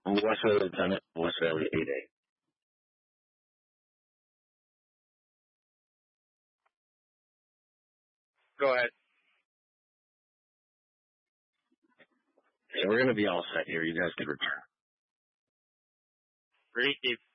Westway Lieutenant, Westway 8A. Go ahead. Yeah, we're going to be all set here. You guys can return. Ready, Steve.